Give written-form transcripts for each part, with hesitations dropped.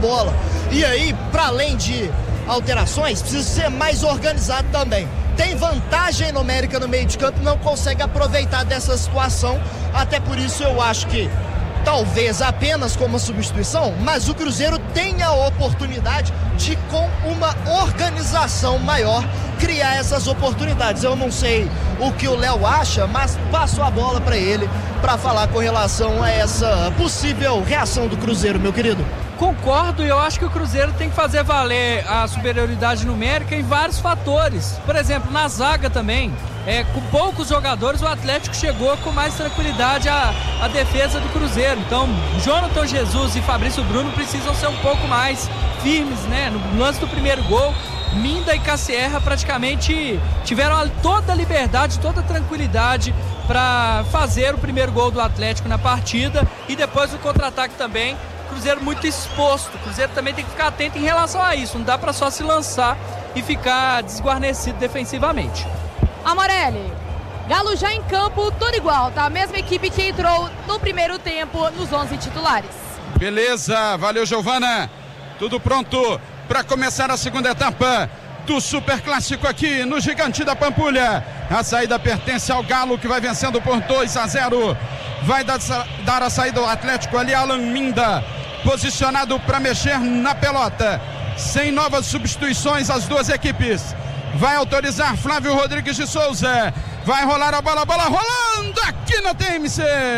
bola. E aí, para além de alterações, precisa ser mais organizado também. Tem vantagem numérica no meio de campo, não consegue aproveitar dessa situação, até por isso eu acho que talvez apenas como substituição, mas o Cruzeiro tem a oportunidade de, com uma organização maior, criar essas oportunidades. Eu não sei o que o Léo acha, mas passo a bola para ele para falar com relação a essa possível reação do Cruzeiro, meu querido. Concordo, e eu acho que o Cruzeiro tem que fazer valer a superioridade numérica em vários fatores. Por exemplo, na zaga também, com poucos jogadores, o Atlético chegou com mais tranquilidade à defesa do Cruzeiro. Então, Jonathan Jesus e Fabrício Bruno precisam ser um pouco mais firmes, né? No lance do primeiro gol, Minda e Cassierra praticamente tiveram toda a liberdade, toda a tranquilidade para fazer o primeiro gol do Atlético na partida, e depois o contra-ataque também. Cruzeiro muito exposto. O Cruzeiro também tem que ficar atento em relação a isso. Não dá para só se lançar e ficar desguarnecido defensivamente. Amorelli, Galo já em campo, tudo igual, tá? A mesma equipe que entrou no primeiro tempo nos 11 titulares. Beleza, valeu, Giovana. Tudo pronto para começar a segunda etapa do Super Clássico aqui no Gigante da Pampulha. A saída pertence ao Galo, que vai vencendo por 2-0. Vai dar a saída ao Atlético ali, Alan Minda, posicionado para mexer na pelota. Sem novas substituições as duas equipes. Vai autorizar Flávio Rodrigues de Souza. Vai rolar a bola rolando aqui na TMC.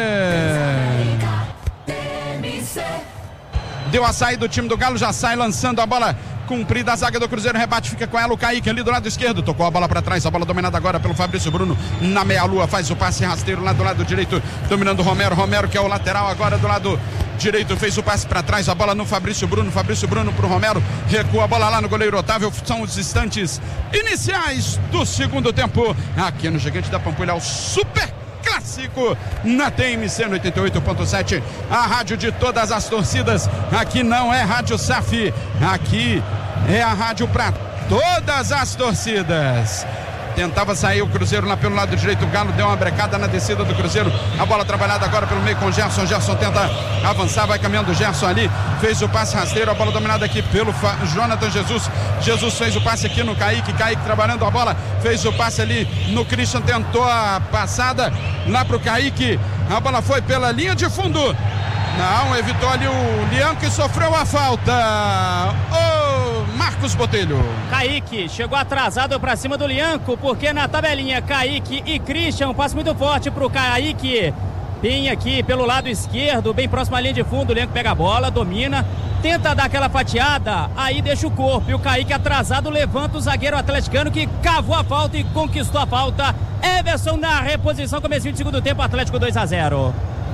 Deu a saída do time do Galo, já sai lançando a bola cumprida, a zaga do Cruzeiro, rebate, fica com ela o Kaique ali do lado esquerdo, tocou a bola para trás, a bola dominada agora pelo Fabrício Bruno, na meia-lua, faz o passe rasteiro lá do lado direito, dominando o Romero, que é o lateral agora do lado direito, fez o passe para trás, a bola no Fabrício Bruno pro Romero, recua a bola lá no goleiro Otávio. São os instantes iniciais do segundo tempo, aqui no Gigante da Pampulha, o Super Clássico na TMC no 88.7, a rádio de todas as torcidas. Aqui não é Rádio SAF, aqui é a rádio para todas as torcidas. Tentava sair o Cruzeiro lá pelo lado direito, o Galo deu uma brecada na descida do Cruzeiro, a bola trabalhada agora pelo meio com o Gerson tenta avançar, vai caminhando o Gerson ali, fez o passe rasteiro, a bola dominada aqui pelo Jonathan Jesus fez o passe aqui no Kaique trabalhando a bola, fez o passe ali no Christian, tentou a passada lá pro Kaique, a bola foi pela linha de fundo, não, evitou ali o Lian, que sofreu a falta. Marcos Botelho. Kaique chegou atrasado pra cima do Lianco, porque na tabelinha Kaique e Christian, um passe muito forte pro Kaique. Tem aqui pelo lado esquerdo, bem próximo à linha de fundo, o Lianco pega a bola, domina, tenta dar aquela fatiada, aí deixa o corpo, e o Kaique atrasado levanta o zagueiro atleticano, que cavou a falta e conquistou a falta. Everson na reposição, comecinho de segundo tempo, Atlético 2-0.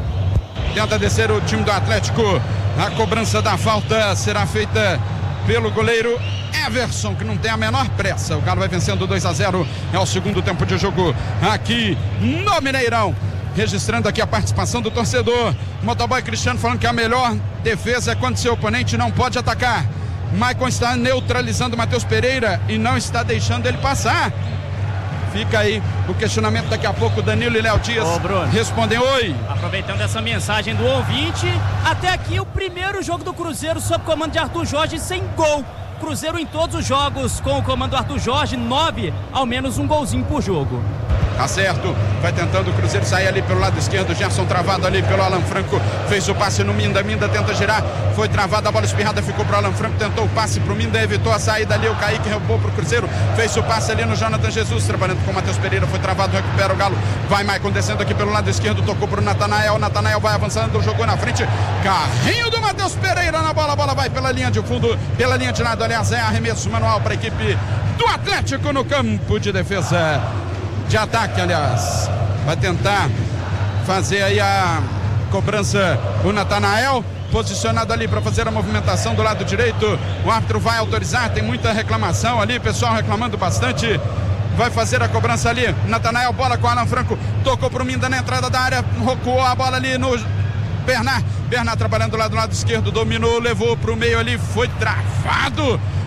Tenta descer o time do Atlético, a cobrança da falta será feita pelo goleiro Everson, que não tem a menor pressa. O Galo vai vencendo 2-0, é o segundo tempo de jogo aqui no Mineirão. Registrando aqui a participação do torcedor. Motoboy Cristiano falando que a melhor defesa é quando seu oponente não pode atacar. Maicon está neutralizando o Matheus Pereira e não está deixando ele passar. Fica aí o questionamento, daqui a pouco Danilo e Léo Dias respondem. Oi. Aproveitando essa mensagem do ouvinte, até aqui o primeiro jogo do Cruzeiro sob comando de Arthur Jorge sem gol. Cruzeiro em todos os jogos com o comando do Arthur Jorge, 9, ao menos um golzinho por jogo. Tá certo, vai tentando o Cruzeiro sair ali pelo lado esquerdo, Gerson travado ali pelo Alan Franco, fez o passe no Minda tenta girar, foi travada, a bola espirrada ficou pro Alan Franco, tentou o passe pro Minda, evitou a saída ali, o Kaique roubou pro Cruzeiro, fez o passe ali no Jonathan Jesus, trabalhando com o Matheus Pereira, foi travado, recupera o Galo, vai Maicon descendo aqui pelo lado esquerdo, tocou pro Natanael vai avançando, jogou na frente, carrinho do Matheus Pereira na bola, a bola vai pela linha de fundo, pela linha de lado, aliás, é arremesso manual para a equipe do Atlético no campo de defesa. De ataque, aliás, vai tentar fazer aí a cobrança o Natanael, posicionado ali para fazer a movimentação do lado direito. O árbitro vai autorizar, tem muita reclamação ali, pessoal reclamando bastante. Vai fazer a cobrança ali, Natanael, bola com o Alan Franco, tocou pro Minda na entrada da área, recuou a bola ali no Bernard trabalhando lá do lado esquerdo, dominou, levou pro meio ali, foi travado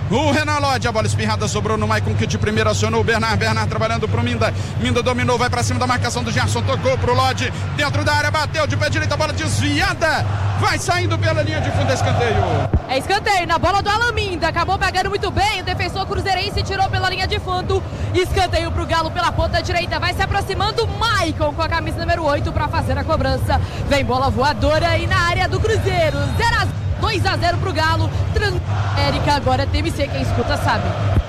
o Renan Lodge, a bola espirrada sobrou no Maicon, que de primeira acionou o Bernard trabalhando pro Minda, dominou, vai pra cima da marcação do Gerson, tocou pro Lodge, dentro da área, bateu de pé direito, a bola desviada, vai saindo pela linha de fundo, escanteio. É escanteio na bola do Alan Minda, acabou pegando muito bem, o defensor cruzeirense tirou pela linha de fundo, escanteio pro Galo pela ponta direita, vai se aproximando Maicon com a camisa número 8 para fazer a cobrança, vem bola voadora e na área do Cruzeiro, 2-0 pro Galo, Érica, agora TMC, quem escuta sabe.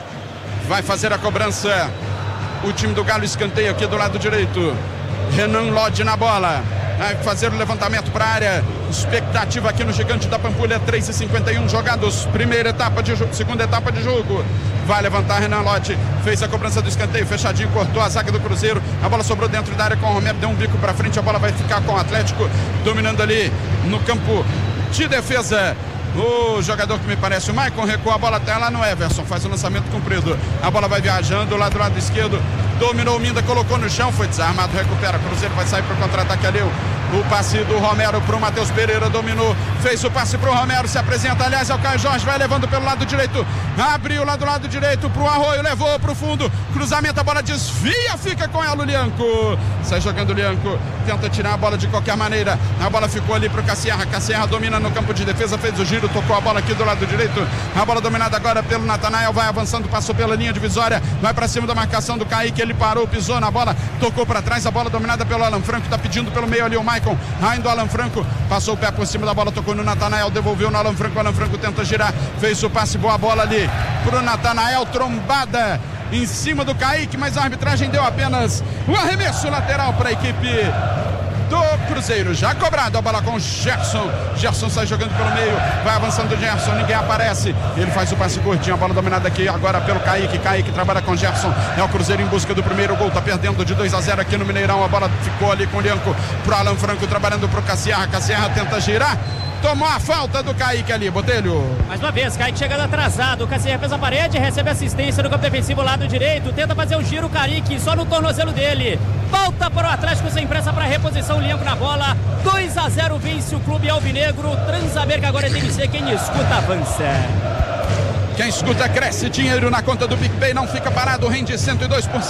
Vai fazer a cobrança o time do Galo, escanteio aqui do lado direito, Renan Lodge na bola, vai fazer o levantamento para a área, expectativa aqui no Gigante da Pampulha, 3:51 jogados, segunda etapa de jogo, vai levantar Renan Lodge, fez a cobrança do escanteio, fechadinho, cortou a zaga do Cruzeiro, a bola sobrou dentro da área com o Romero, deu um bico para frente, a bola vai ficar com o Atlético, dominando ali no campo de defesa. O jogador que me parece o Maicon recua a bola até lá no Everson, faz o lançamento comprido, a bola vai viajando lá do lado esquerdo, dominou o Minda, colocou no chão, foi desarmado, recupera, Cruzeiro vai sair para o contra-ataque ali, o passe do Romero para o Matheus Pereira, dominou, fez o passe para o Romero, se apresenta, aliás é o Caio Jorge, vai levando pelo lado direito, abriu lá do lado direito para o Arroio, levou para o fundo, cruzamento, a bola desvia, fica com ela o Lianco, sai jogando o Lianco, tenta tirar a bola de qualquer maneira, a bola ficou ali para o Casserra domina no campo de defesa, fez o giro, tocou a bola aqui do lado direito, a bola dominada agora pelo Natanael, vai avançando, passou pela linha divisória, vai para cima da marcação do Kaique, ele parou, pisou na bola, tocou para trás, a bola dominada pelo Alan Franco, tá pedindo pelo meio ali o Maicon, ainda o Alan Franco, passou o pé por cima da bola, tocou no Natanael, devolveu no Alan Franco tenta girar, fez o passe, boa bola ali pro Natanael, trombada em cima do Kaique, mas a arbitragem deu apenas o arremesso lateral para a equipe do Cruzeiro, já cobrado, a bola com Gerson sai jogando pelo meio, vai avançando o Gerson, ninguém aparece, ele faz o passe curtinho, a bola dominada aqui agora pelo Kaique trabalha com Gerson, é o Cruzeiro em busca do primeiro gol, tá perdendo de 2-0 aqui no Mineirão, a bola ficou ali com o Lianco, pro Alan Franco trabalhando pro Casserra tenta girar, tomou a falta do Kaique ali, Botelho. Mais uma vez, Kaique chegando atrasado, o Casserra fez a parede, recebe assistência no campo defensivo lado direito, tenta fazer o giro, o Kaique só no tornozelo dele, volta para o Atlético sem pressa para reposição, Lianco na bola, 2-0 vence o clube alvinegro, Transamérica agora é TMC, quem escuta avança. Quem escuta cresce, dinheiro na conta do PicPay, não fica parado, rende 102%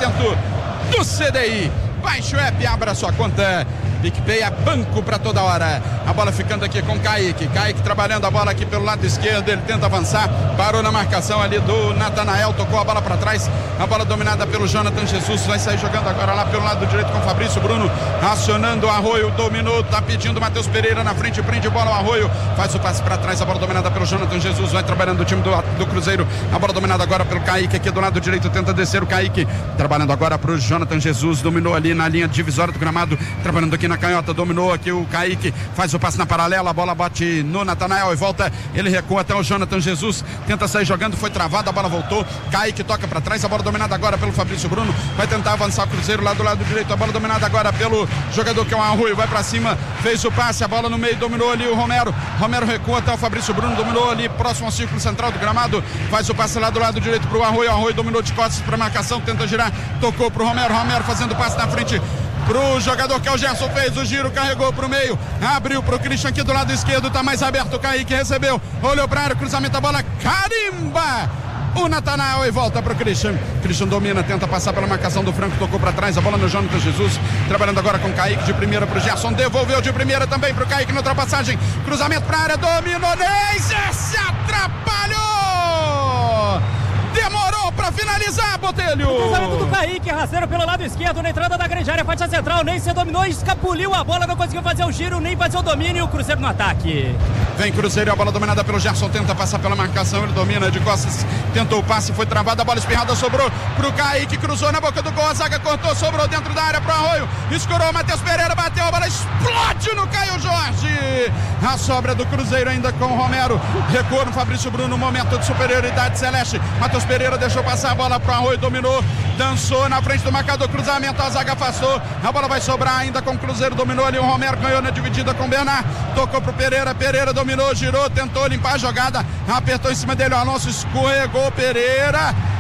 do CDI. Baixe o app, abra sua conta. PicPay é banco para toda hora. A bola ficando aqui com Kaique trabalhando a bola aqui pelo lado esquerdo, ele tenta avançar, parou na marcação ali do Natanael, tocou a bola para trás, a bola dominada pelo Jonathan Jesus, vai sair jogando agora lá pelo lado direito com o Fabrício Bruno, acionando o Arroio, dominou, tá pedindo o Matheus Pereira na frente, prende bola, o Arroio faz o passe para trás, a bola dominada pelo Jonathan Jesus, vai trabalhando o time do Cruzeiro, a bola dominada agora pelo Kaique aqui do lado direito, tenta descer o Kaique, trabalhando agora pro Jonathan Jesus, dominou ali na linha divisória do gramado, trabalhando aqui na canhota, dominou aqui o Kaique, faz o passe na paralela, a bola bate no Natanael e volta, ele recua até o Jonathan Jesus, tenta sair jogando, foi travado, a bola voltou, Kaique toca para trás, a bola dominada agora pelo Fabrício Bruno, vai tentar avançar o Cruzeiro lá do lado direito, a bola dominada agora pelo jogador que é o Arroio, vai para cima, fez o passe, a bola no meio, dominou ali o Romero recua até o Fabrício Bruno, dominou ali próximo ao círculo central do gramado, faz o passe lá do lado direito pro Arroio dominou de costas para marcação, tenta girar, tocou pro Romero fazendo o passe na frente pro jogador que é o Gerson, fez o giro, carregou pro meio, abriu pro Christian aqui do lado esquerdo, tá mais aberto, o Kaique recebeu, olhou pra área, cruzamento, a bola carimba o Natanael e volta pro Christian domina, tenta passar pela marcação do Franco, tocou pra trás, a bola no Jonathan Jesus, trabalhando agora com o Kaique de primeira pro Gerson, devolveu de primeira também pro Kaique na ultrapassagem, cruzamento pra área, dominou, se atrapalhou, demorou pra finalizar, Botelho. O cruzamento do Kaique, rasteiro pelo lado esquerdo, na entrada da grande área, faixa central, nem se dominou, escapuliu a bola, não conseguiu fazer o giro, nem fazer o domínio, o Cruzeiro no ataque. Vem Cruzeiro, a bola dominada pelo Gerson, tenta passar pela marcação, ele domina de costas, tentou o passe, foi travado, a bola espirrada, sobrou pro Kaique, cruzou na boca do gol, a zaga cortou, sobrou dentro da área pro Arroio, escorou, Matheus Pereira bateu, a bola explode no Caio Jorge, a sobra do Cruzeiro ainda com o Romero, recuou no Fabrício Bruno, momento de superioridade celeste, Matheus Pereira deixou passar a bola pro Arroio, dominou, dançou na frente do marcador, cruzamento, a zaga afastou, a bola vai sobrar ainda com o Cruzeiro, dominou ali o Romero, ganhou na dividida com o Bernard, tocou pro Pereira dominou, girou, tentou limpar a jogada, apertou em cima dele o Alonso, escorregou Pereira,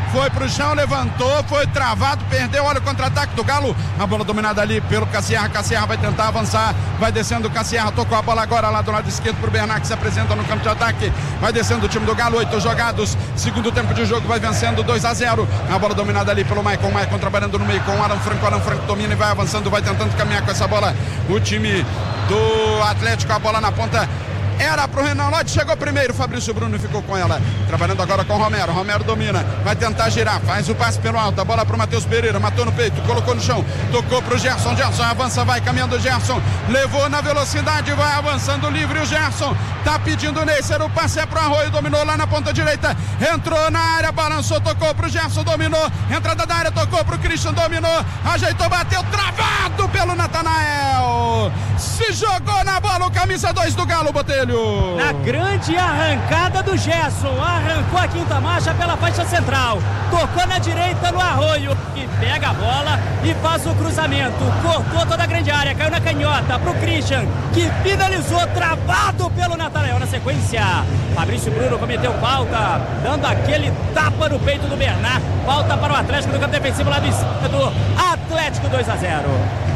foi pro chão, levantou, foi travado, perdeu, olha o contra-ataque do Galo, a bola dominada ali pelo Cassierra vai tentar avançar, vai descendo o Cassierra, tocou a bola agora lá do lado esquerdo pro Bernard, que se apresenta no campo de ataque, vai descendo o time do Galo, 8 jogados, segundo tempo de jogo, vai vencendo 2-0, a bola dominada ali pelo Maicon trabalhando no meio com o Alan Franco domina e vai avançando, vai tentando caminhar com essa bola, o time do Atlético, a bola na ponta, era pro Renan Lodge, chegou primeiro, Fabrício Bruno ficou com ela, trabalhando agora com o Romero domina, vai tentar girar, faz o passe pelo alto, a bola pro Matheus Pereira, matou no peito, colocou no chão, tocou pro Gerson avança, vai caminhando o Gerson, levou na velocidade, vai avançando livre o Gerson, tá pedindo o Neisser, o passe é pro Arroio, dominou lá na ponta direita, entrou na área, balançou, tocou pro Gerson, dominou, entrada da área, tocou pro Christian, dominou, ajeitou, bateu, travado pelo Natanael, se jogou na bola o camisa 2 do Galo, Botelho. Na grande arrancada do Gerson, arrancou a quinta marcha pela faixa central, tocou na direita no Arroio, que pega a bola e faz o cruzamento, cortou toda a grande área, caiu na canhota pro Christian, que finalizou travado pelo Natanael. Na sequência, Fabrício Bruno cometeu falta, dando aquele tapa no peito do Bernard, falta para o Atlético do campo defensivo lá do esquerdo, Atlético 2-0.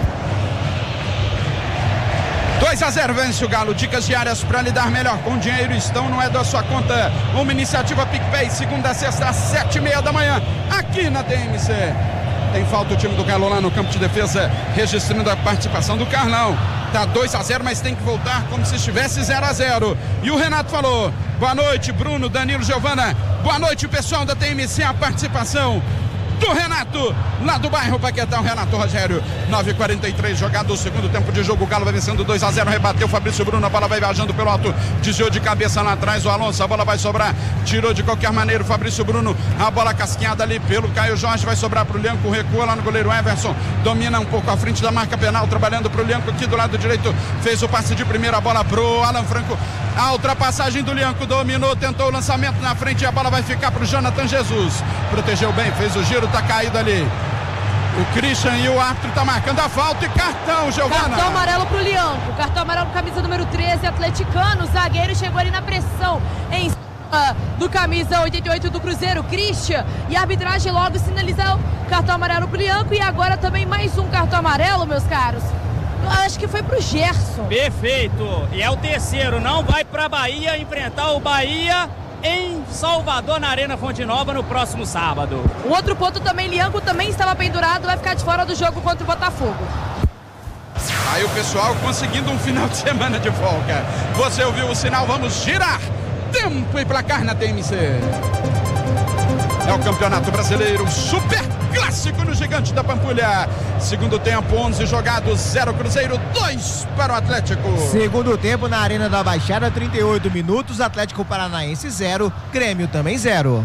2-0 vence o Galo, dicas diárias para lidar melhor com o dinheiro estão, não é da sua conta, uma iniciativa PicPay, segunda a sexta às 7h30 da manhã, aqui na TMC. Tem falta o time do Galo lá no campo de defesa, registrando a participação do Carlão, tá 2-0, mas tem que voltar como se estivesse 0-0, e o Renato falou, boa noite Bruno, Danilo, Giovana, boa noite pessoal da TMC, a participação do Renato, lá do bairro Paquetá, o Renato Rogério, 9h43 jogado o segundo tempo de jogo, o Galo vai vencendo 2-0, rebateu Fabrício Bruno, a bola vai viajando pelo alto, desviou de cabeça lá atrás o Alonso, a bola vai sobrar, tirou de qualquer maneira o Fabrício Bruno, a bola casqueada ali pelo Caio Jorge, vai sobrar pro Lianco, recua lá no goleiro Everson, domina um pouco à frente da marca penal, trabalhando pro Lianco aqui do lado direito, fez o passe de primeira, bola pro Alan Franco, a ultrapassagem do Lianco, dominou, tentou o lançamento na frente e a bola vai ficar pro Jonathan Jesus, protegeu bem, fez o giro, tá caído ali o Christian e o árbitro tá marcando a falta e cartão, Giovana. Cartão amarelo pro Lianco, cartão amarelo camisa número 13, atleticano, o zagueiro chegou ali na pressão em cima do camisa 88 do Cruzeiro, Christian, e a arbitragem logo sinalizou cartão amarelo pro Lianco e agora também mais um cartão amarelo, meus caros. Eu acho que foi pro Gerson. Perfeito, e é o terceiro, não vai pra Bahia enfrentar o Bahia em Salvador, na Arena Fonte Nova, no próximo sábado. O outro ponto também, Lianco também estava pendurado, vai ficar de fora do jogo contra o Botafogo. Aí o pessoal conseguindo um final de semana de folga. Você ouviu o sinal, vamos girar. Tempo e placar na TMC. É o Campeonato Brasileiro, super clássico no Gigante da Pampulha. Segundo tempo, 11 jogados, 0 Cruzeiro, 2 para o Atlético. Segundo tempo na Arena da Baixada, 38 minutos, Atlético Paranaense 0, Grêmio também 0.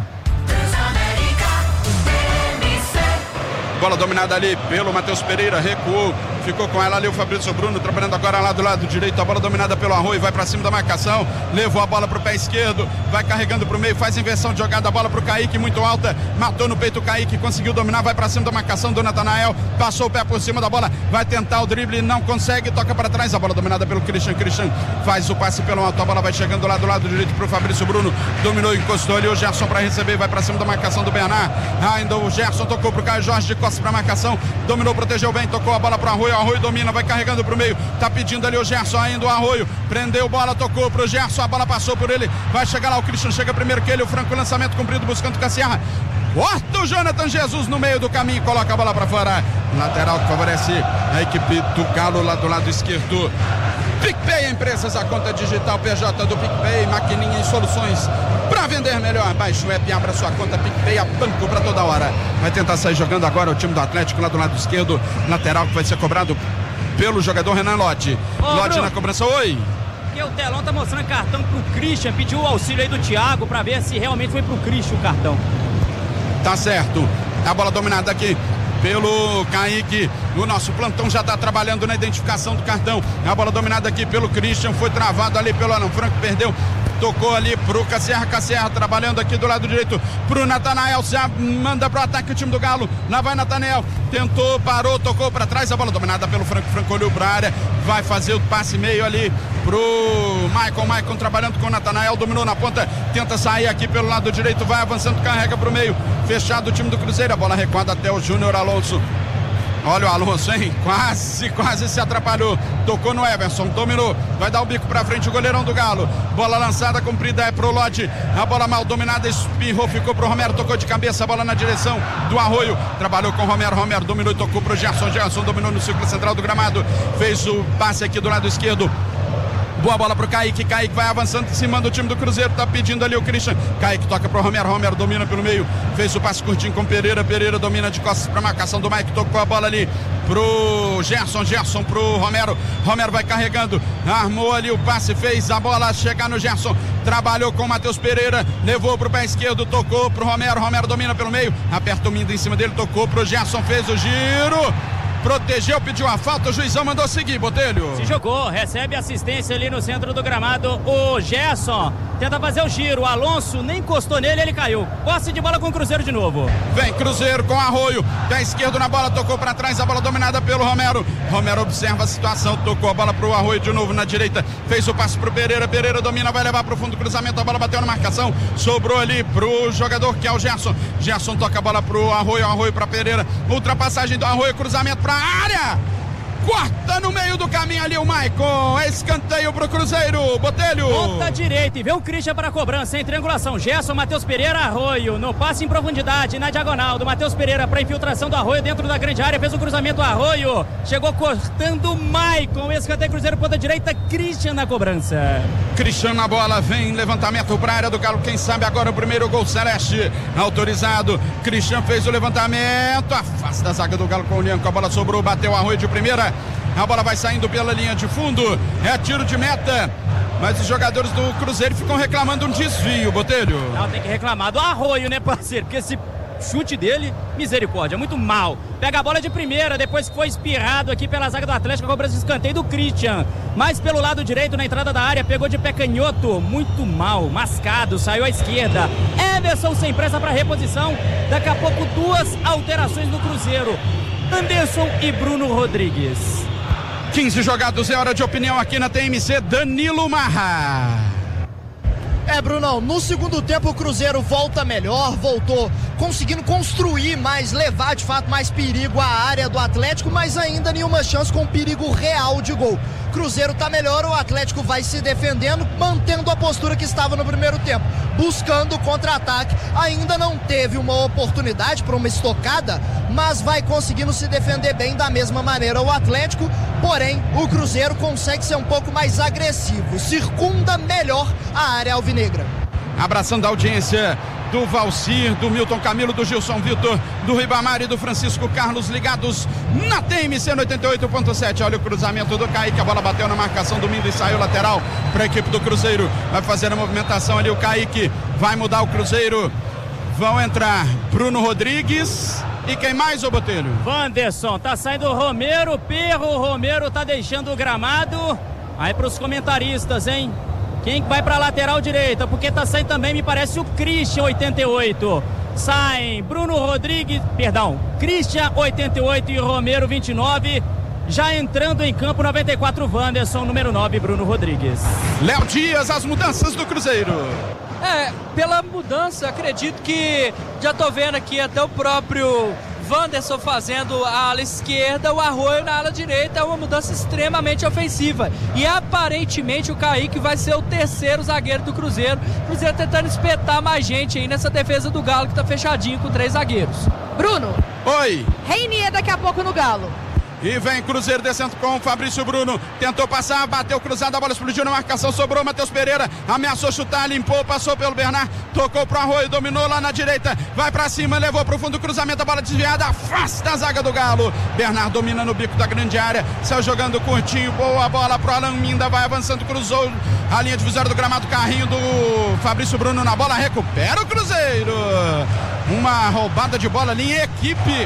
Bola dominada ali pelo Matheus Pereira, recuou, ficou com ela ali o Fabrício Bruno, trabalhando agora lá do lado direito, a bola dominada pelo Arroio, vai pra cima da marcação, levou a bola pro pé esquerdo, vai carregando pro meio, faz inversão de jogada, a bola pro Kaique, muito alta, matou no peito o Kaique, conseguiu dominar, vai pra cima da marcação do Natanael, passou o pé por cima da bola, vai tentar o drible, não consegue, toca para trás, a bola dominada pelo Christian faz o passe pelo alto, a bola vai chegando lá do lado direito pro Fabrício Bruno, dominou, encostou ali o Gerson para receber, vai pra cima da marcação do Bernard, ainda o Gerson tocou pro Caio Jorge de costas pra marcação, dominou, protegeu bem, tocou a bola pro Arroio, Arroio domina, vai carregando pro meio, tá pedindo ali o Gerson, ainda o Arroio, prendeu bola, tocou pro Gerson, a bola passou por ele, vai chegar lá o Christian, chega primeiro que ele, o Franco, lançamento cumprido, buscando o Cassierra, corta o Jonathan Jesus no meio do caminho, coloca a bola pra fora, lateral que favorece a equipe do Galo lá do lado esquerdo. PicPay Empresas, a conta digital PJ do PicPay, maquininha e soluções para vender melhor. Baixe o app e abra sua conta PicPay, a banco para toda hora. Vai tentar sair jogando agora o time do Atlético lá do lado esquerdo, lateral que vai ser cobrado pelo jogador Renan Lodge. Lodge na cobrança, oi. Porque o telão tá mostrando cartão pro Christian, pediu o auxílio aí do Thiago para ver se realmente foi pro Christian o cartão. Tá certo, a bola dominada aqui pelo Kaique, O nosso plantão já está trabalhando na identificação do cartão. A bola dominada aqui pelo Christian, foi travado ali pelo Alan Franco, perdeu. Tocou ali pro Casserra, trabalhando aqui do lado direito pro Natanael, já manda pro ataque o time do Galo, lá vai Natanael, tentou, parou, tocou para trás, a bola dominada pelo Franco, Franco olhou pra área, vai fazer o passe meio ali pro Maicon trabalhando com o Natanael, dominou na ponta, tenta sair aqui pelo lado direito, vai avançando, carrega pro meio, fechado o time do Cruzeiro, a bola recuada até o Júnior Alonso. Olha o Alonso, hein? Quase se atrapalhou. Tocou no Everson, dominou. Vai dar o bico pra frente o goleirão do Galo. Bola lançada, comprida é pro Lodi. A bola mal dominada, espirrou, ficou pro Romero. Tocou de cabeça, a bola na direção do Arroio. Trabalhou com o Romero, Romero dominou e tocou pro Gerson. Gerson dominou no círculo central do gramado. Fez o passe aqui do lado esquerdo. Boa bola pro Kaique, Kaique vai avançando em cima do time do Cruzeiro, tá pedindo ali o Christian, Kaique toca pro Romero, Romero domina pelo meio, fez o passe curtinho com Pereira, Pereira domina de costas pra marcação do Mike, tocou a bola ali pro Gerson, Gerson pro Romero, Romero vai carregando, armou ali o passe, fez a bola chegar no Gerson, trabalhou com o Matheus Pereira, levou pro pé esquerdo, tocou pro Romero, Romero domina pelo meio, aperta o Minda em cima dele, tocou pro Gerson, fez o giro, protegeu, pediu a falta, o juizão mandou seguir, Botelho. Se jogou, recebe assistência ali no centro do gramado, o Gerson tenta fazer o giro, o Alonso nem encostou nele, ele caiu. Posse de bola com o Cruzeiro de novo. Vem Cruzeiro com Arroio, pé esquerdo na bola, tocou pra trás, a bola dominada pelo Romero. Romero observa a situação, tocou a bola pro Arroio de novo na direita, fez o passe pro Pereira, Pereira domina, vai levar pro fundo do cruzamento, a bola bateu na marcação, sobrou ali pro jogador que é o Gerson. Gerson toca a bola pro Arroio, Arroio pra Pereira, ultrapassagem do Arroio, cruzamento pra área, corta no meio do caminho ali o Maicon, escanteio pro Cruzeiro, Botelho. Ponta direita e vem o Christian para a cobrança em triangulação, Gerson, Matheus Pereira, Arroio, no passe em profundidade, na diagonal do Matheus Pereira para infiltração do Arroio dentro da grande área, fez o cruzamento Arroio, chegou cortando o Maicon, escanteio Cruzeiro, ponta direita, Christian na cobrança. Christian na bola, vem levantamento para a área do Galo, quem sabe agora o primeiro gol celeste, autorizado, Christian fez o levantamento, afasta a zaga do Galo com o Lianco, a bola sobrou, bateu Arroio de primeira, a bola vai saindo pela linha de fundo, é tiro de meta, mas os jogadores do Cruzeiro ficam reclamando um desvio, Botelho. Não, tem que reclamar do Arroio, né, parceiro, porque esse chute dele, misericórdia, muito mal. Pega a bola de primeira, depois que foi espirrado aqui pela zaga do Atlético, a cobrança de escanteio do Christian. Mas pelo lado direito, na entrada da área, pegou de pé canhoto, muito mal, mascado, saiu à esquerda. Everson sem pressa para reposição, daqui a pouco duas alterações no Cruzeiro. Anderson e Bruno Rodrigues. 15 jogados, é hora de opinião aqui na TMC, Danilo Marra. Brunão, no segundo tempo o Cruzeiro volta melhor, voltou conseguindo construir mais, levar de fato mais perigo à área do Atlético, mas ainda nenhuma chance com perigo real de gol. Cruzeiro tá melhor, o Atlético vai se defendendo, mantendo a postura que estava no primeiro tempo, buscando o contra-ataque. Ainda não teve uma oportunidade para uma estocada, mas vai conseguindo se defender bem da mesma maneira o Atlético, porém o Cruzeiro consegue ser um pouco mais agressivo, circunda melhor a área alvinegra. Abraçando a audiência do Valcir, do Milton Camilo, do Gilson Vitor, do Ribamar e do Francisco Carlos, ligados na TMC no 88.7. Olha o cruzamento do Kaique, a bola bateu na marcação do Mindo e saiu lateral para a equipe do Cruzeiro. Vai fazer a movimentação ali o Kaique, vai mudar o Cruzeiro. Vão entrar Bruno Rodrigues e quem mais, ô Botelho? Wanderson, tá saindo o Romero, Perro, o Romero tá deixando o gramado. Aí pros comentaristas, hein? Quem vai pra lateral direita? Porque tá saindo também, me parece, o Christian, 88. Saem Bruno Rodrigues, perdão, Christian, 88 e Romero, 29. Já entrando em campo, 94, Wanderson, número 9, Bruno Rodrigues. Léo Dias, as mudanças do Cruzeiro. Pela mudança, acredito que já tô vendo aqui até o próprio Wanderson fazendo a ala esquerda, o Arroio na ala direita, é uma mudança extremamente ofensiva. E aparentemente o Kaique vai ser o terceiro zagueiro do Cruzeiro. Cruzeiro tentando espetar mais gente aí nessa defesa do Galo, que tá fechadinho com 3 zagueiros. Bruno. Oi. Reinier daqui a pouco no Galo. E vem Cruzeiro descendo com o Fabrício Bruno, tentou passar, bateu cruzado, a bola explodiu na marcação, sobrou Matheus Pereira, ameaçou chutar, limpou, passou pelo Bernard, tocou pro Arroio, dominou lá na direita, vai pra cima, levou pro fundo do cruzamento, a bola desviada, afasta a zaga do Galo. Bernard domina no bico da grande área, saiu jogando curtinho, boa bola pro Alan Minda, vai avançando, cruzou a linha divisória do gramado, carrinho do Fabrício Bruno na bola, recupera o Cruzeiro. Uma roubada de bola ali em equipe.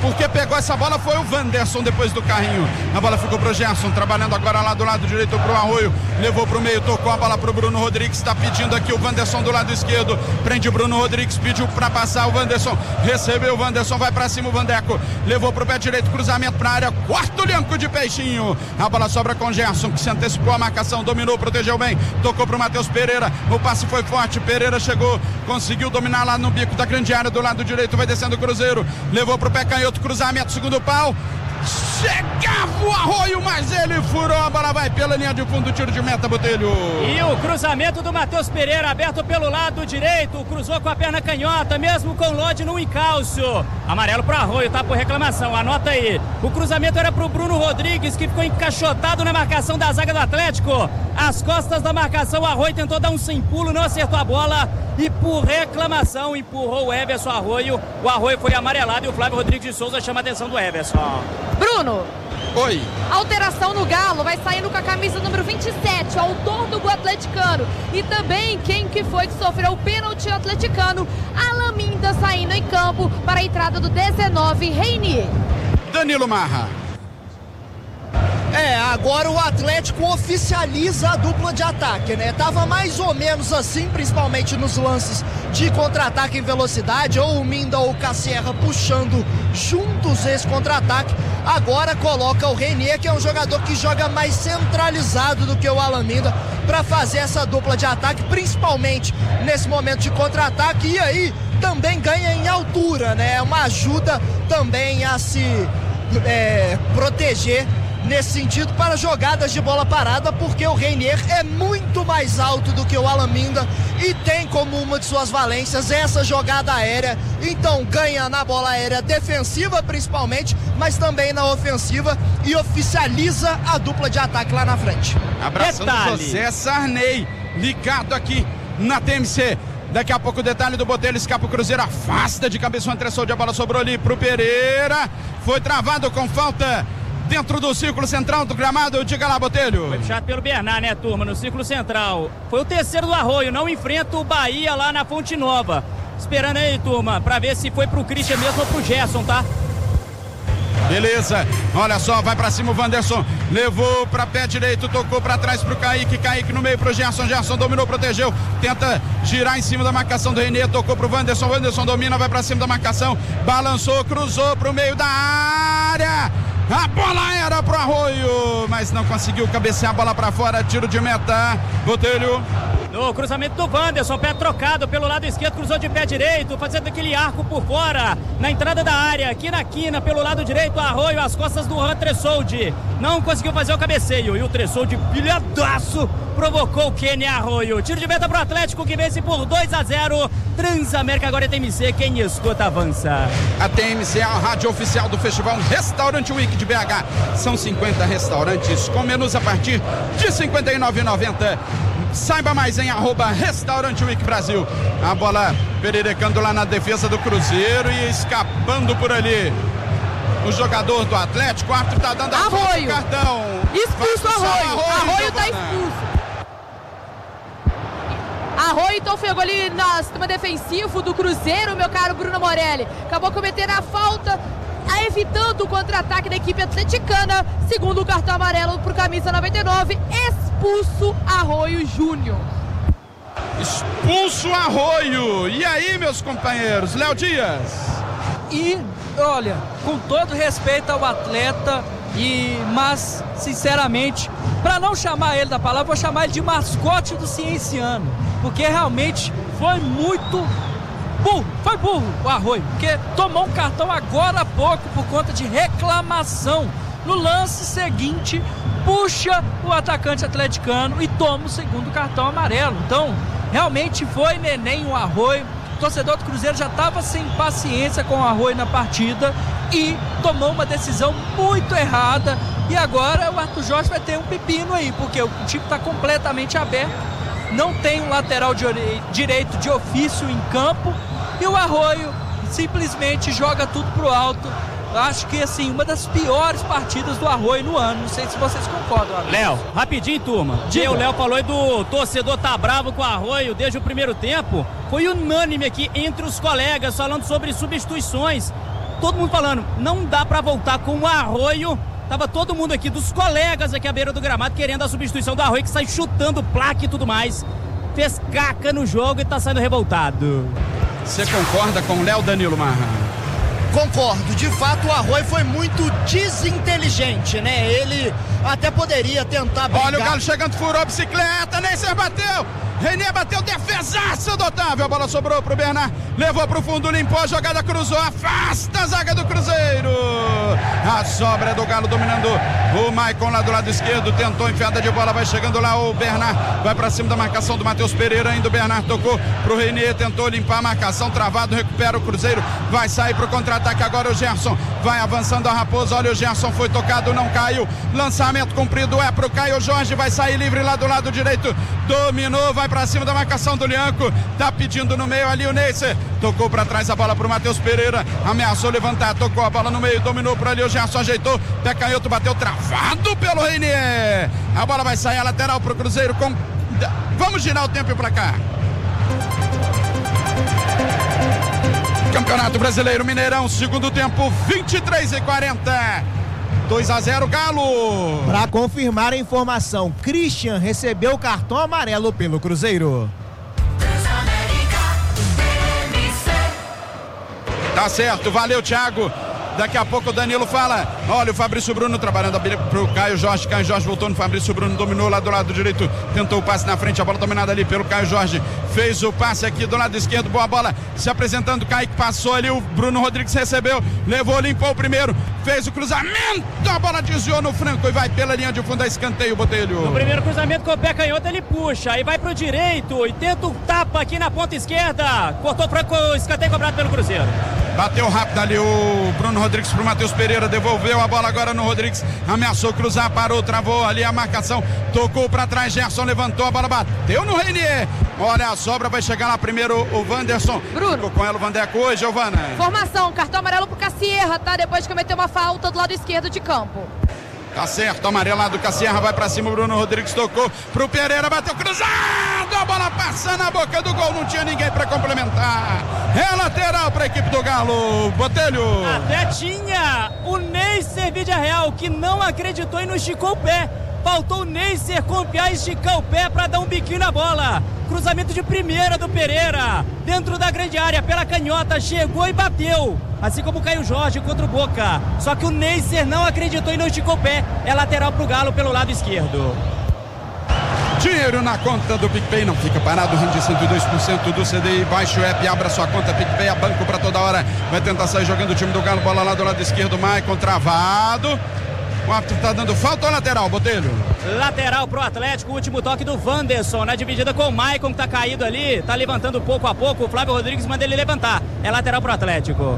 porque pegou essa bola foi o Wanderson depois do carrinho. A bola ficou pro Gerson, trabalhando agora lá do lado direito pro Arroio, levou pro meio, tocou a bola pro Bruno Rodrigues, está pedindo aqui o Wanderson do lado esquerdo, prende o Bruno Rodrigues, pediu para passar o Wanderson, recebeu o Wanderson, vai para cima o Vandeco, levou pro pé direito, cruzamento pra área, quarto Lianco de peixinho, a bola sobra com o Gerson, que se antecipou a marcação, dominou, protegeu bem, tocou pro Matheus Pereira, o passe foi forte, Pereira chegou, conseguiu dominar lá no bico da grande área do lado direito, vai descendo o Cruzeiro, levou pro pé canhoto, cruzamento, segundo pau, chegava o Arroio, mas ele furou, a bola vai pela linha de fundo, tiro de meta, Botelho. E o cruzamento do Matheus Pereira, aberto pelo lado direito, cruzou com a perna canhota, mesmo com o Lodi no encalço. Amarelo pro Arroio, tá por reclamação, anota aí. O cruzamento era pro Bruno Rodrigues, que ficou encaixotado na marcação da zaga do Atlético. Às costas da marcação, o Arroio tentou dar um sem pulo, não acertou a bola e por reclamação empurrou o Everson Arroio. O Arroio foi amarelado e o Flávio Rodrigues de Souza chama a atenção do Everson. Bruno. Oi. Alteração no Galo, vai saindo com a camisa número 27, o autor do gol atleticano. E também quem que foi que sofreu o pênalti atleticano, Alaminda saindo em campo para a entrada do 19, Reinier. Danilo Marra. Agora o Atlético oficializa a dupla de ataque, né? Tava mais ou menos assim, principalmente nos lances de contra-ataque em velocidade, ou o Minda ou o Casserra puxando juntos esse contra-ataque. Agora coloca o Reinier, que é um jogador que joga mais centralizado do que o Alaminda, para fazer essa dupla de ataque, principalmente nesse momento de contra-ataque, e aí também ganha em altura, né? Uma ajuda também a se proteger nesse sentido para jogadas de bola parada, porque o Reinier é muito mais alto do que o Alaminda e tem como uma de suas valências essa jogada aérea, então ganha na bola aérea defensiva principalmente, mas também na ofensiva, e oficializa a dupla de ataque lá na frente. Abraçando o José Sarney, ligado aqui na TMC. Daqui a pouco o detalhe do Botelho, escapa o Cruzeiro, afasta de cabeça o André Soldi, a bola sobrou ali pro Pereira, foi travado com falta dentro do círculo central do gramado. Diga lá, Botelho. Foi puxado pelo Bernard, né, turma, no círculo central. Foi o terceiro do Arroio, não enfrenta o Bahia lá na Fonte Nova. Esperando aí, turma, pra ver se foi pro Christian mesmo ou pro Gerson, tá? Beleza, olha só, vai pra cima o Wanderson, levou pra pé direito, tocou pra trás pro Kaique no meio pro Gerson, Gerson dominou, protegeu, tenta girar em cima da marcação do Reinier, tocou pro Wanderson, Wanderson domina, vai pra cima da marcação, balançou, cruzou pro meio da área, a bola era pro Arroio, mas não conseguiu cabecear a bola pra fora, tiro de meta, Botelho. No cruzamento do Wanderson, pé trocado pelo lado esquerdo, cruzou de pé direito, fazendo aquele arco por fora, na entrada da área, aqui na quina, pelo lado direito, Arroio, às costas do Tressoldi, não conseguiu fazer o cabeceio, e o Tressoldi, pilhadaço, provocou o Kenny Arroio, tiro de meta pro Atlético, que vence por 2-0, Transamérica agora é TMC, quem escuta avança. A TMC é a rádio oficial do Festival Restaurante Week de BH, são 50 restaurantes com menus a partir de R$ 59,90. Saiba mais em @Restaurante Week Brasil. A bola pererecando lá na defesa do Cruzeiro e escapando por ali o jogador do Atlético. O árbitro tá dando a falta do cartão. Expulso Arroio. Arroio tá expulso. Arroio então pegou ali no sistema defensivo do Cruzeiro, meu caro Bruno Morelli. Acabou cometendo a falta, evitando o contra-ataque da equipe atleticana. Segundo o cartão amarelo pro camisa 99, expulso Arroio Júnior. Expulso Arroio. E aí, meus companheiros, Léo Dias? E, olha, com todo respeito ao atleta, mas, sinceramente, para não chamar ele da palavra, vou chamar ele de mascote do Cienciano, porque realmente foi muito burro, foi burro o Arroio, porque tomou um cartão agora há pouco por conta de reclamação. No lance seguinte, puxa o atacante atleticano e toma o segundo cartão amarelo. Então, realmente foi neném o Arroio. O torcedor do Cruzeiro já estava sem paciência com o Arroio na partida e tomou uma decisão muito errada. E agora o Arthur Jorge vai ter um pepino aí, porque o time está completamente aberto, não tem um lateral direito de ofício em campo e o Arroio simplesmente joga tudo pro alto. Acho que, assim, uma das piores partidas do Arroio no ano. Não sei se vocês concordam, Alex. Léo, rapidinho, turma. O Léo falou aí do torcedor tá bravo com o Arroio desde o primeiro tempo. Foi unânime aqui entre os colegas falando sobre substituições. todo mundo falando, não dá pra voltar com o Arroio. Tava todo mundo aqui, dos colegas aqui à beira do gramado, querendo a substituição do Arroio, que sai chutando placa e tudo mais. Fez caca no jogo e tá saindo revoltado. Você concorda com o Léo, Danilo Marra? Concordo, de fato o Arroio foi muito desinteligente, né? Ele até poderia tentar brigar. Olha o Galo chegando, furou a bicicleta, Neisser bateu, Renier bateu, defesaço do Otávio, a bola sobrou pro Bernard, levou pro fundo, limpou a jogada, cruzou, afasta a zaga do Cruzeiro. A sobra do Galo dominando o Maicon lá do lado esquerdo, tentou enfiada de bola, vai chegando lá o Bernard, vai pra cima da marcação do Matheus Pereira, ainda o Bernard tocou pro Renier, tentou limpar a marcação, travado, recupera o Cruzeiro, vai sair pro contra-ataque agora o Gerson, vai avançando a Raposa, olha o Gerson, foi tocado, não caiu, lançamento cumprido é pro Caio Jorge, vai sair livre lá do lado direito, dominou, vai pra cima da marcação do Lianco, tá pedindo no meio ali o Neisser, tocou pra trás a bola pro Matheus Pereira, ameaçou levantar, tocou a bola no meio, dominou por ali o Gerson, ajeitou, pé canhoto, bateu travado pelo Renier, a bola vai sair a lateral pro Cruzeiro, vamos girar o tempo pra cá. Campeonato Brasileiro Mineirão, segundo tempo, 23:40. 2-0 Galo. Para confirmar a informação, Christian recebeu o cartão amarelo pelo Cruzeiro. Tá certo, valeu Thiago. Daqui a pouco o Danilo fala. Olha o Fabrício Bruno trabalhando pro Caio Jorge. Caio Jorge voltou no Fabrício Bruno, dominou lá do lado direito, tentou o passe na frente, a bola dominada ali pelo Caio Jorge. Fez o passe aqui do lado esquerdo, boa bola, se apresentando, Kaique passou ali, o Bruno Rodrigues recebeu, levou, limpou o primeiro, fez o cruzamento, a bola desviou no Franco e vai pela linha de fundo a escanteio, Botelho. No primeiro cruzamento com o pé canhoto ele puxa, aí vai pro direito e tenta um tapa aqui na ponta esquerda, cortou o Franco, escanteio cobrado pelo Cruzeiro. Bateu rápido ali o Bruno Rodrigues pro Matheus Pereira, devolveu a bola agora no Rodrigues, ameaçou cruzar, parou, travou ali a marcação, tocou pra trás, Gerson levantou, a bola bateu no Renier. Olha a sobra, vai chegar lá primeiro o Wanderson. Bruno. Ficou com ela o Vandeco hoje, Giovana. Formação, cartão amarelo pro Cassierra, tá? Depois que cometeu uma falta do lado esquerdo de campo. Tá certo, amarelado, Cassierra vai pra cima, o Bruno Rodrigues tocou pro Pereira, bateu cruzado, a bola passa na boca do gol, não tinha ninguém pra complementar. É lateral pra equipe do Galo, Botelho. Até tinha o Neisser Vídea Real, que não acreditou e não esticou o pé. Faltou o Neisser confiar e esticar o pé para dar um biquinho na bola. Cruzamento de primeira do Pereira, dentro da grande área, pela canhota, chegou e bateu. Assim como o Caio Jorge contra o Boca. Só que o Neisser não acreditou e não esticou o pé. É lateral pro Galo pelo lado esquerdo. Dinheiro na conta do PicPay, não fica parado, rende 102% do CDI, baixe o app, abra sua conta PicPay, a banco para toda hora, vai tentar sair jogando o time do Galo, bola lá do lado esquerdo, Maicon travado, o árbitro tá dando falta ou lateral, Botelho? Lateral pro Atlético, último toque do Wanderson, na dividida com o Maicon, que tá caído ali, tá levantando pouco a pouco, o Flávio Rodrigues manda ele levantar, é lateral pro Atlético.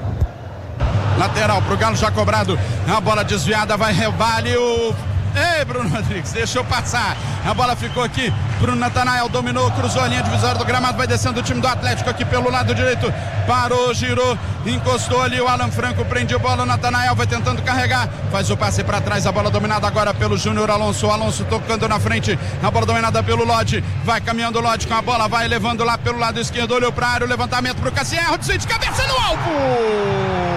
Lateral pro Galo já cobrado, a bola desviada, vai rebale o... Ei, Bruno Rodrigues, deixou passar. A bola ficou aqui. Bruno Natanael dominou, cruzou a linha divisória do gramado. Vai descendo o time do Atlético aqui pelo lado direito. Parou, girou, encostou ali o Alan Franco. Prende a bola. O Natanael vai tentando carregar. Faz o passe para trás. A bola dominada agora pelo Júnior Alonso. O Alonso tocando na frente. A bola dominada pelo Lodge. Vai caminhando o Lodge com a bola. Vai levando lá pelo lado esquerdo. Olhou para a área. O levantamento para o Cassierra. Desvio de cabeça no alvo.